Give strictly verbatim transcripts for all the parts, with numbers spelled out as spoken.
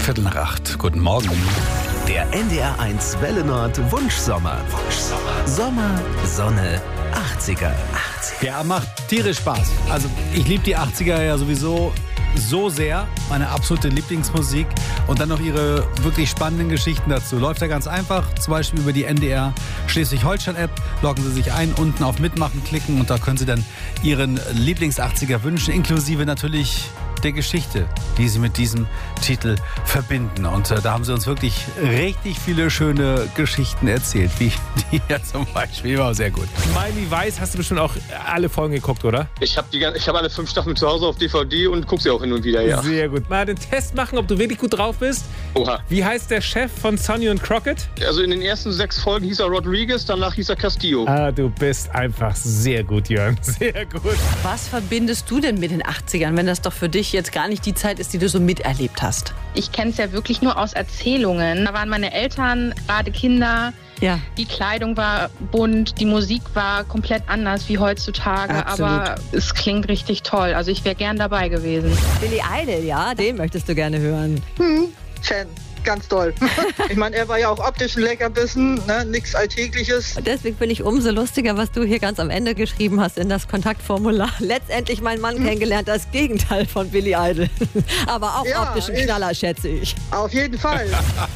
Viertel nach acht. Guten Morgen. Der N D R eins Welle Nord Wunschsommer. Wunschsommer. Sommer, Sonne, achtziger. achtziger. Ja, macht tierisch Spaß. Also ich liebe die achtziger ja sowieso so sehr. Meine absolute Lieblingsmusik. Und dann noch ihre wirklich spannenden Geschichten dazu. Läuft ja ganz einfach. Zum Beispiel über die N D R Schleswig-Holstein-App. Loggen Sie sich ein, unten auf Mitmachen klicken und da können Sie dann Ihren Lieblings-achtziger wünschen. Inklusive natürlich der Geschichte, die Sie mit diesem Titel verbinden. Und äh, da haben Sie uns wirklich richtig viele schöne Geschichten erzählt, wie die hier zum Beispiel. War sehr gut. Miami Vice hast du bestimmt auch alle Folgen geguckt, oder? Ich habe hab alle fünf Staffeln zu Hause auf D V D und gucke sie auch hin und wieder, ja. Sehr gut. Mal den Test machen, ob du wirklich gut drauf bist. Oha. Wie heißt der Chef von Sonny und Crockett? Also in den ersten sechs Folgen hieß er Rodriguez, danach hieß er Castillo. Ah, du bist einfach sehr gut, Jörn. Sehr gut. Was verbindest du denn mit den achtzigern, wenn das doch für dich jetzt gar nicht die Zeit ist, die du so miterlebt hast? Ich kenne es ja wirklich nur aus Erzählungen. Da waren meine Eltern gerade Kinder. Ja. Die Kleidung war bunt, die Musik war komplett anders wie heutzutage. Absolut. Aber es klingt richtig toll. Also ich wäre gern dabei gewesen. Billy Idol, ja, den möchtest du gerne hören. Hm, Fan. Ganz toll. Ich meine, er war ja auch optisch ein Leckerbissen, ne? Nichts Alltägliches. Und deswegen finde ich umso lustiger, was du hier ganz am Ende geschrieben hast in das Kontaktformular. Letztendlich meinen Mann hm. kennengelernt, das Gegenteil von Billy Idol. Aber auch ja, optischen Knaller, schätze ich. Auf jeden Fall.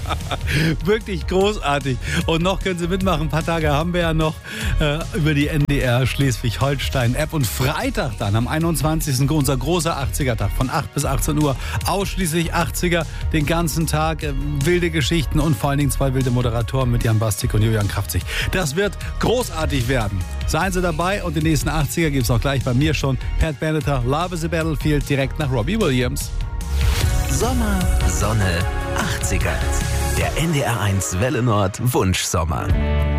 Wirklich großartig. Und noch können Sie mitmachen. Ein paar Tage haben wir ja noch äh, über die N D R Schleswig-Holstein-App. Und Freitag dann, am einundzwanzigsten unser großer achtziger-Tag von acht bis achtzehn Uhr. Ausschließlich achtziger den ganzen Tag. Äh, wilde Geschichten und vor allen Dingen zwei wilde Moderatoren mit Jan Bastik und Julian Kraftzig. Das wird großartig werden. Seien Sie dabei und den nächsten achtziger gibt es auch gleich bei mir schon. Pat Benatar, Love is a Battlefield, direkt nach Robbie Williams. Sommer, Sonne, achtziger. Der N D R eins Welle Nord Wunschsommer.